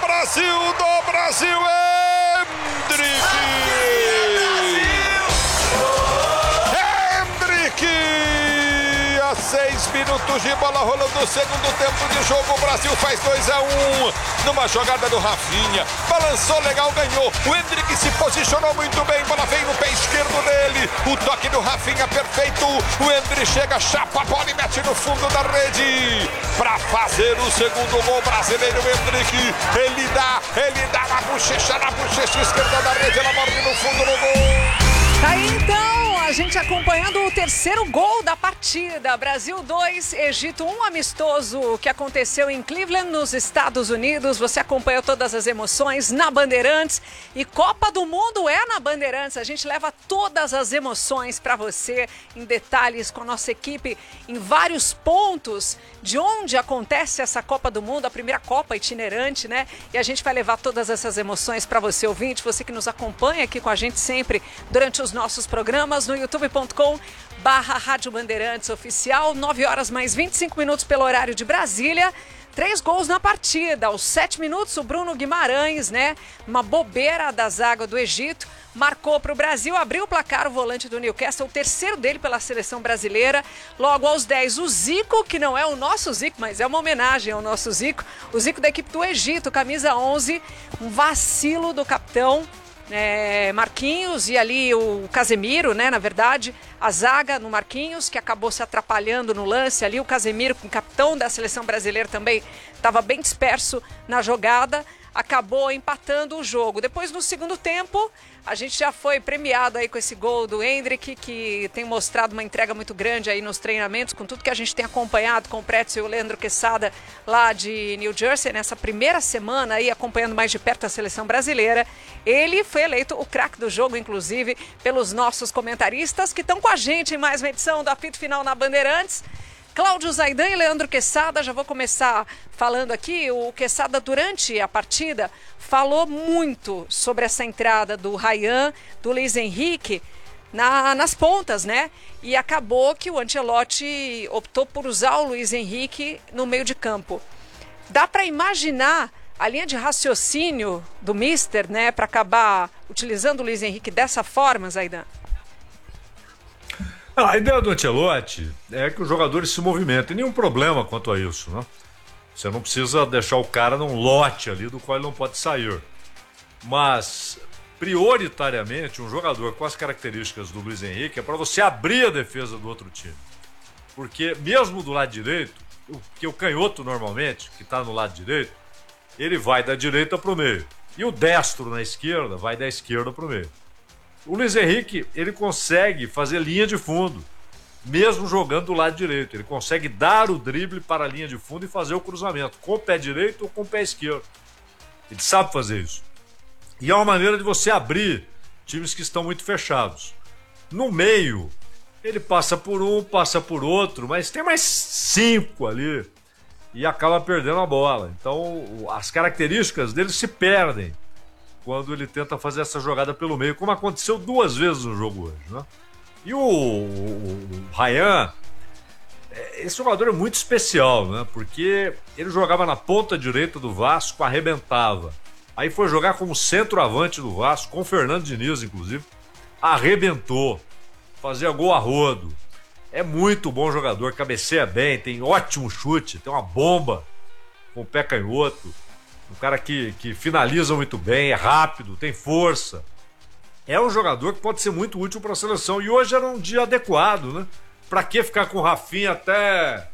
do Brasil, Endrick! Endrick! A 6 minutos de bola rolando no segundo tempo de jogo, o Brasil faz 2-1, numa jogada do Rafinha, balançou legal, ganhou, o Endrick se posicionou muito bem, bola veio no pé esquerdo dele, o toque do Rafinha perfeito, o Endrick chega, chapa a bola e mete no fundo da rede, para fazer o segundo gol brasileiro. Endrick, ele dá na bochecha esquerda da rede, ela morde no fundo do gol. Tá aí então, a gente acompanhando o terceiro gol da partida. Brasil 2, Egito 1, amistoso que aconteceu em Cleveland, nos Estados Unidos. Você acompanhou todas as emoções na Bandeirantes. E Copa do Mundo é na Bandeirantes. A gente leva todas as emoções para você, em detalhes, com a nossa equipe, em vários pontos de onde acontece essa Copa do Mundo, a primeira Copa itinerante, né? E a gente vai levar todas essas emoções para você, ouvinte, você que nos acompanha aqui com a gente sempre durante os nossos programas no youtube.com/Rádio Bandeirantes Oficial, 9 horas mais 25 minutos pelo horário de Brasília. 3 gols na partida. Aos 7 minutos, o Bruno Guimarães, né? Uma bobeira da zaga do Egito. Marcou para o Brasil, abriu o placar o volante do Newcastle, o terceiro dele pela seleção brasileira. Logo aos 10, o Zico, que não é o nosso Zico, mas é uma homenagem ao nosso Zico. O Zico da equipe do Egito, camisa 11. Um vacilo do capitão Marquinhos e ali o Casemiro, né, na verdade, a zaga no Marquinhos, que acabou se atrapalhando no lance ali, o Casemiro, o capitão da seleção brasileira, também estava bem disperso na jogada, acabou empatando o jogo. Depois, no segundo tempo, a gente já foi premiado aí com esse gol do Endrick, que tem mostrado uma entrega muito grande aí nos treinamentos, com tudo que a gente tem acompanhado com o Pretzel e o Leandro Quesada lá de New Jersey, nessa primeira semana aí, acompanhando mais de perto a seleção brasileira. Ele foi eleito o craque do jogo, inclusive, pelos nossos comentaristas, que estão com a gente em mais uma edição do Apito Final na Bandeirantes. Cláudio Zaidan e Leandro Quesada, já vou começar falando aqui. O Quesada, durante a partida, falou muito sobre essa entrada do Ryan, do Luiz Henrique, nas pontas, né? E acabou que o Ancelotti optou por usar o Luiz Henrique no meio de campo. Dá para imaginar a linha de raciocínio do Mister, né, para acabar utilizando o Luiz Henrique dessa forma, Zaidan? A ideia do Ancelotti é que os jogadores se movimentem, nenhum problema quanto a isso, né? Você não precisa deixar o cara num lote ali do qual ele não pode sair. Mas, prioritariamente, um jogador com as características do Luiz Henrique é para você abrir a defesa do outro time. Porque mesmo do lado direito, o canhoto normalmente, que está no lado direito, ele vai da direita para o meio. E o destro na esquerda vai da esquerda para o meio. O Luiz Henrique, ele consegue fazer linha de fundo, mesmo jogando do lado direito. Ele consegue dar o drible para a linha de fundo e fazer o cruzamento, com o pé direito ou com o pé esquerdo. Ele sabe fazer isso. E é uma maneira de você abrir times que estão muito fechados. No meio, ele passa por um, passa por outro, mas tem mais 5 ali e acaba perdendo a bola. Então, as características dele se perdem quando ele tenta fazer essa jogada pelo meio, como aconteceu 2 vezes no jogo hoje, né? E o Ryan, esse jogador é muito especial, né? Porque ele jogava na ponta direita do Vasco, arrebentava. Aí foi jogar como centroavante do Vasco, com o Fernando Diniz, inclusive, arrebentou, fazia gol a rodo. É muito bom jogador, cabeceia bem, tem ótimo chute, tem uma bomba com o pé canhoto. Um cara que finaliza muito bem, é rápido, tem força. É um jogador que pode ser muito útil para a seleção. E hoje era um dia adequado, né? Para que ficar com o Rafinha até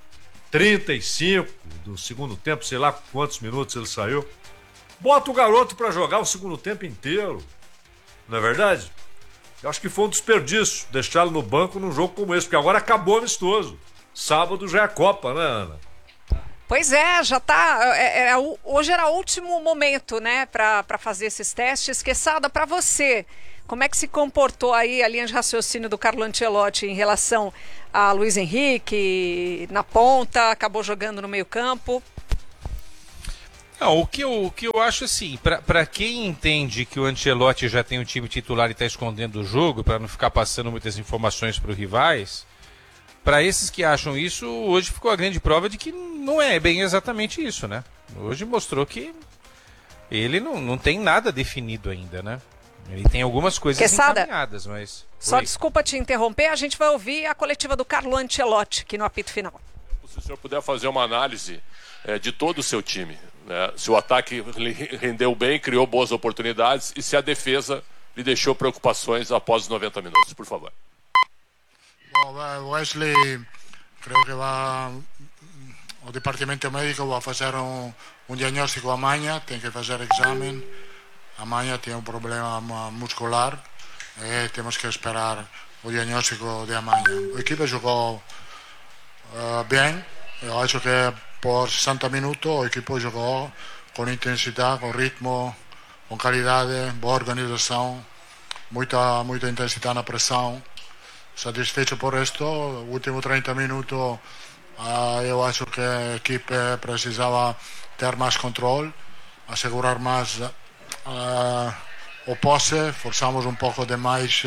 35 do segundo tempo, sei lá quantos minutos ele saiu. Bota o garoto para jogar o segundo tempo inteiro. Não é verdade? Eu acho que foi um desperdício deixá-lo no banco num jogo como esse, porque agora acabou o amistoso. Sábado já é Copa, né, Ana? Pois é, já tá. Hoje era o último momento, né, para fazer esses testes. Quesada, para você, como é que se comportou aí a linha de raciocínio do Carlo Ancelotti em relação a Luiz Henrique na ponta, acabou jogando no meio-campo? Não, o que eu acho assim, para quem entende que o Ancelotti já tem o time titular e está escondendo o jogo, para não ficar passando muitas informações para os rivais. Para esses que acham isso, hoje ficou a grande prova de que não é bem exatamente isso, né? Hoje mostrou que ele não tem nada definido ainda, né? Ele tem algumas coisas Quesada, encaminhadas, mas... Só Oi. desculpa te interromper, a gente vai ouvir a coletiva do Carlo Ancelotti aqui no apito final. Se o senhor puder fazer uma análise de todo o seu time, né? Se o ataque rendeu bem, criou boas oportunidades e se a defesa lhe deixou preocupações após os 90 minutos, por favor. Bom, Wesley, creo que o departamento médico vai fazer um diagnóstico amanhã, tem que fazer exame. Amanhã tem um problema muscular e temos que esperar o diagnóstico de amanhã. A equipe jogou bem, eu acho que por 60 minutos a equipe jogou com intensidade, com ritmo, com qualidade, boa organização, muita intensidade na pressão. Satisfeito por isto, últimos 30 minutos eu acho que a equipe precisava ter mais controle, assegurar mais o posse, forçamos um pouco demais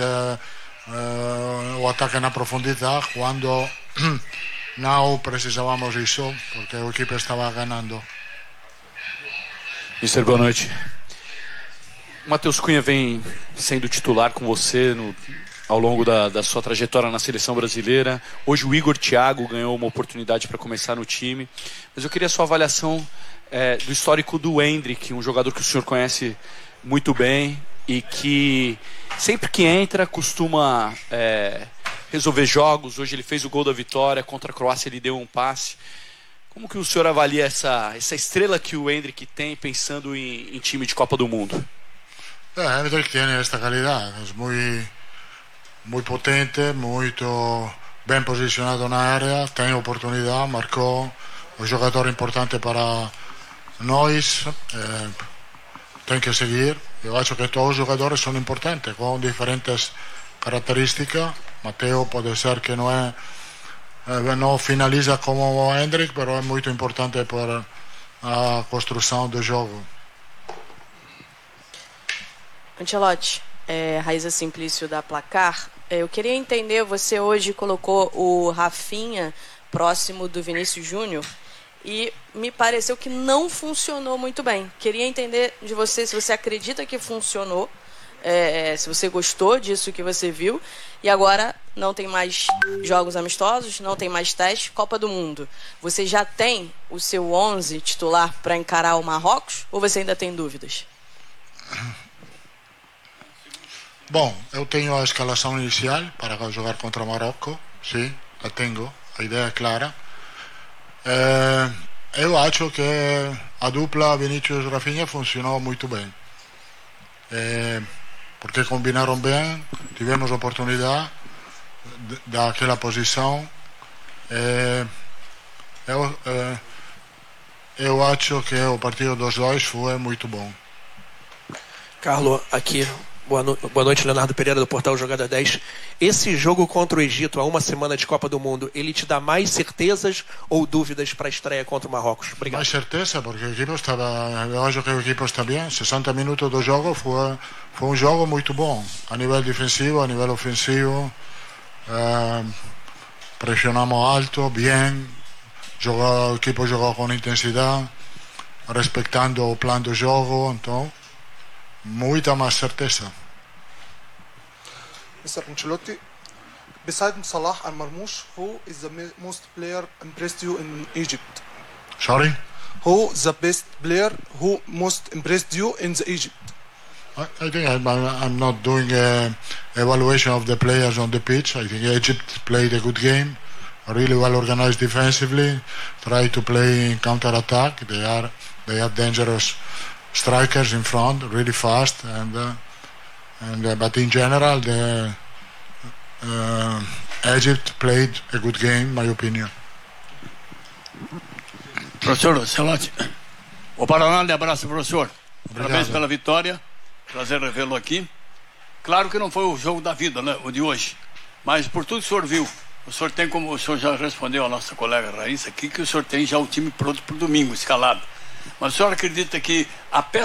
o ataque na profundidade quando não precisávamos disso, porque a equipe estava ganhando. Mister, boa noite. O Matheus Cunha vem sendo titular com você ao longo da sua trajetória na seleção brasileira. Hoje o Igor Thiago ganhou uma oportunidade para começar no time. Mas eu queria a sua avaliação do histórico do Endrick, um jogador que o senhor conhece muito bem e que sempre que entra costuma resolver jogos. Hoje ele fez o gol da vitória, contra a Croácia ele deu um passe. Como que o senhor avalia essa estrela que o Endrick tem pensando em time de Copa do Mundo? Endrick tem esta qualidade, é muito potente, muito bem posicionado na área, tem oportunidade, marcou, um jogador importante para nós, tem que seguir. Eu acho que todos os jogadores são importantes, com diferentes características. Mateo pode ser que não finaliza como o Endrick, mas é muito importante para a construção do jogo. Ancelotti, Raíza Simplício da Placar. Eu queria entender, você hoje colocou o Rafinha próximo do Vinícius Júnior e me pareceu que não funcionou muito bem. Queria entender de você se você acredita que funcionou, se você gostou disso que você viu, e agora não tem mais jogos amistosos, não tem mais teste, Copa do Mundo. Você já tem o seu 11 titular para encarar o Marrocos ou você ainda tem dúvidas? Bom, eu tenho a escalação inicial para jogar contra o Marrocos, sim, a tenho, a ideia é clara. Eu acho que a dupla Vinícius e Rafinha funcionou muito bem, porque combinaram bem, tivemos oportunidade daquela posição. Eu acho que o partido dos dois foi muito bom. Carlo, aqui. Boa noite, Leonardo Pereira do Portal Jogada 10. Esse jogo contra o Egito, a uma semana de Copa do Mundo, ele te dá mais certezas ou dúvidas para a estreia contra o Marrocos? Obrigado. Mais certeza, porque o equipe eu acho que o equipe está bem. 60 minutos do jogo foi um jogo muito bom, a nível defensivo, a nível ofensivo. Pressionamos alto, bem. O equipe jogou com intensidade, respeitando o plano do jogo, então muita mais certeza. Mr. Ancelotti, besides Salah and Marmoush, who is the most player impressed you in Egypt? Sorry? Who the best player who most impressed you in the Egypt? I think I'm not doing an evaluation of the players on the pitch. I think Egypt played a good game, really well organized defensively, try to play in counter-attack. They have dangerous strikers in front, really fast, but in general, Egypt played a good game, in my opinion. Professor Ancelotti, o Paraná lhe abraça, professor. Obrigado. Parabéns pela vitória, prazer revê-lo aqui. Claro que não foi o jogo da vida, né, o de hoje, mas por tudo que o senhor viu, o senhor tem, como o senhor já respondeu a nossa colega Raíssa aqui, que o senhor tem já o time pronto para o domingo, escalado. Mas o senhor acredita que a peça